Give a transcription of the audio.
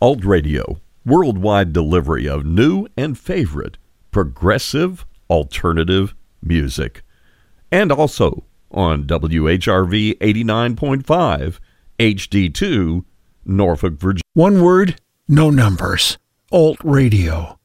Alt Radio, worldwide delivery of new and favorite progressive alternative music. And also on WHRV 89.5 HD2, Norfolk, Virginia. One word, no numbers. Alt Radio.